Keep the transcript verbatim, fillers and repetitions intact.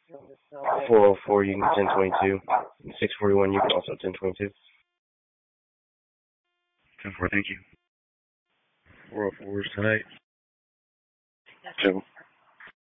four oh four, you can ten twenty-two. six forty-one, you can also ten twenty-two. ten four, thank you. four oh fours tonight. Two.